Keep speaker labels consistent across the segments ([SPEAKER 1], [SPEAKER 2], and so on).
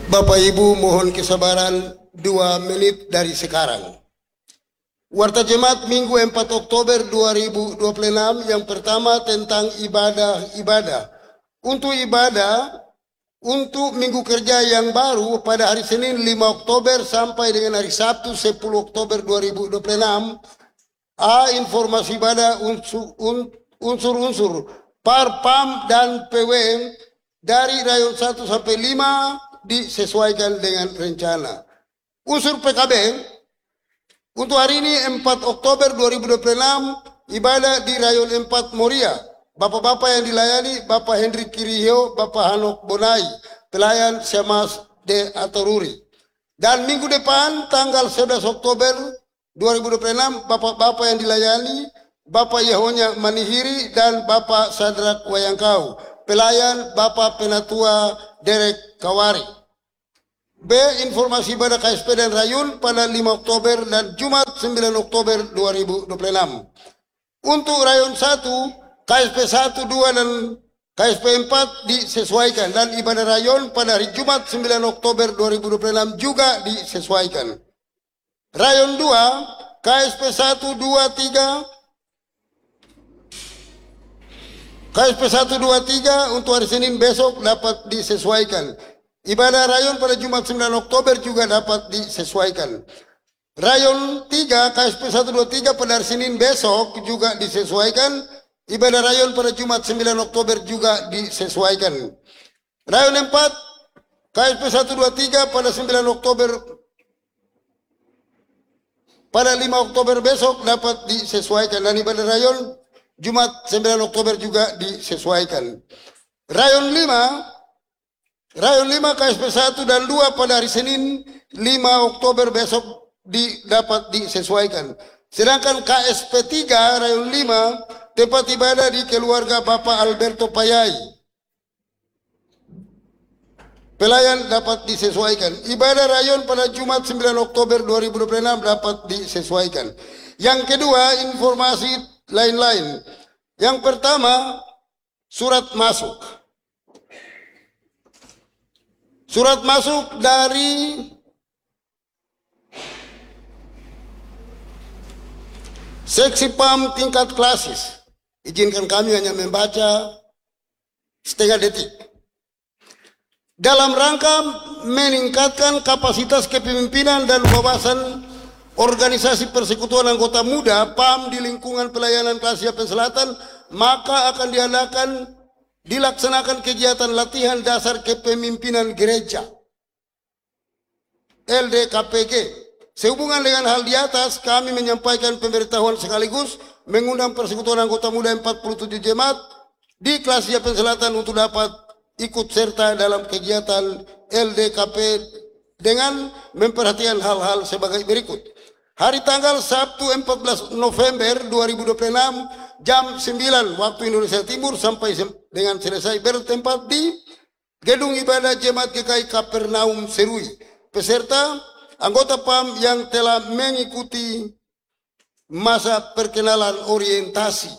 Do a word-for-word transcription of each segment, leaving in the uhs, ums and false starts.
[SPEAKER 1] Bapak Ibu mohon kesabaran dua menit dari sekarang. Warta Jemaat Minggu empat Oktober dua ribu dua puluh enam yang pertama tentang ibadah-ibadah. Untuk ibadah, untuk minggu kerja yang baru pada hari Senin lima Oktober sampai dengan hari Sabtu sepuluh Oktober dua ribu dua puluh enam, A. Informasi ibadah unsur-unsur Parpam dan P W dari rayon satu sampai lima disesuaikan dengan rencana. Unsur P K B untuk hari ini empat Oktober dua ribu dua puluh enam, ibadah di rayon empat Moria. Bapak-bapak yang dilayani Bapak Hendrik Kirihyo, Bapak Hanok Bonai, pelayan Syamas de Atoruri. Dan minggu depan tanggal sebelas Oktober dua ribu dua puluh enam, bapak-bapak yang dilayani Bapak Yehonya Manihiri dan Bapak Sadrak Wayangkau, pelayan Bapak Penatua Derek Kawari. B. Informasi ibadah K S P dan Rayun pada lima Oktober dan Jumat sembilan Oktober dua ribu dua puluh enam. Untuk Rayon satu, K S P satu, dua dan K S P empat disesuaikan, dan ibadah Rayon pada hari Jumat sembilan Oktober dua ribu dua puluh enam juga disesuaikan. Rayon dua, K S P satu, dua, tiga, K S P satu, dua, tiga untuk hari Senin besok dapat disesuaikan. Ibadah Rayon pada Jumat sembilan Oktober juga dapat disesuaikan. Rayon tiga, K S P satu, dua, tiga pada hari Senin besok juga disesuaikan. Ibadah Rayon pada Jumat sembilan Oktober juga disesuaikan. Rayon empat, K S P satu, dua, tiga pada sembilan Oktober, pada lima Oktober besok dapat disesuaikan. Dan ibadah Rayon Jumat sembilan Oktober juga disesuaikan. Rayon lima, Rayon lima, K S P satu dan dua pada hari Senin lima Oktober besok di, dapat disesuaikan. Sedangkan K S P tiga, Rayon lima, tempat ibadah di keluarga Bapak Alberto Payai, pelayan dapat disesuaikan. Ibadah Rayon pada Jumat sembilan Oktober dua ribu dua puluh enam dapat disesuaikan. Yang kedua, informasi lain-lain. Yang pertama, surat masuk. Surat masuk dari Seksi P A M tingkat klasis. Izinkan kami hanya membaca setengah detik. Dalam rangka meningkatkan kapasitas kepemimpinan dan wawasan organisasi persekutuan anggota muda P A M di lingkungan pelayanan kelas Yapen Selatan, maka akan diadakan dilaksanakan kegiatan latihan dasar kepemimpinan gereja L D K P G. Sehubungan dengan hal di atas, kami menyampaikan pemberitahuan sekaligus mengundang persekutuan anggota muda empat puluh tujuh jemaat di kelas Yapen Selatan untuk dapat ikut serta dalam kegiatan L D K P dengan memperhatikan hal-hal sebagai berikut. Hari tanggal Sabtu empat belas November dua ribu dua puluh enam jam sembilan waktu Indonesia Timur sampai dengan selesai bertempat di Gedung Ibadah Jemaat G K I Kapernaum Serui. Peserta anggota P A M yang telah mengikuti masa perkenalan orientasi.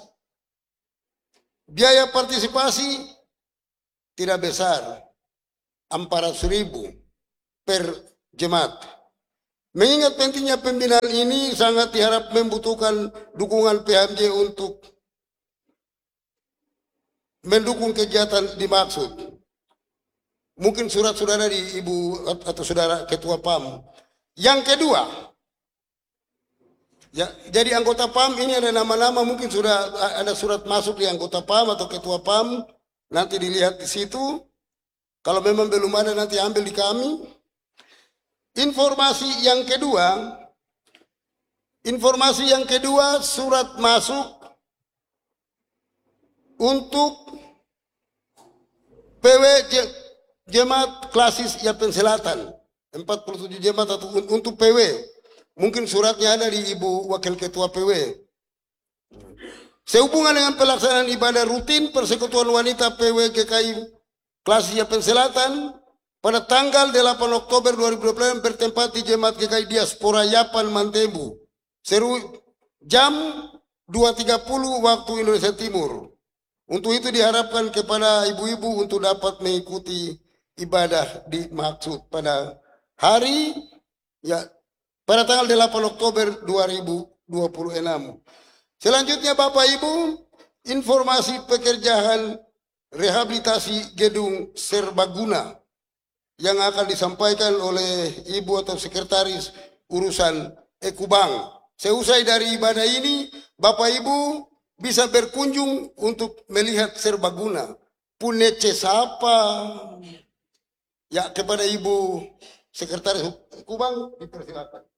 [SPEAKER 1] Biaya partisipasi tidak besar, empat ratus ribu per jemaat. Mengingat pentingnya pembinaan ini sangat diharap membutuhkan dukungan P H M J untuk mendukung kegiatan dimaksud. Mungkin surat saudara di ibu atau saudara ketua P A M. Yang kedua, ya, jadi anggota P A M ini ada nama-nama, mungkin sudah ada surat masuk di anggota P A M atau ketua P A M. Nanti dilihat di situ. Kalau memang belum ada nanti ambil di kami. Informasi yang kedua, informasi yang kedua surat masuk untuk P W Jemaat Klasis Yapen Selatan empat puluh tujuh jemaat atau untuk P W. Mungkin suratnya ada di Ibu Wakil Ketua P W. Sehubungan dengan pelaksanaan ibadah rutin Persekutuan Wanita P W G K I Klasis Yapen Selatan pada tanggal delapan Oktober dua ribu dua puluh enam bertempat di Jemaat G K I Diaspora Yapan Mantembu, Seru, jam dua tiga puluh waktu Indonesia Timur. Untuk itu diharapkan kepada ibu-ibu untuk dapat mengikuti ibadah dimaksud pada hari ya pada tanggal delapan Oktober dua ribu dua puluh enam. Selanjutnya Bapak Ibu, informasi pekerjaan rehabilitasi gedung serbaguna yang akan disampaikan oleh Ibu atau Sekretaris Urusan Ekubang. Seusai dari ibadah ini, Bapak Ibu bisa berkunjung untuk melihat serbaguna. Punece sapa. Ya, kepada Ibu Sekretaris Ekubang dipersilakan.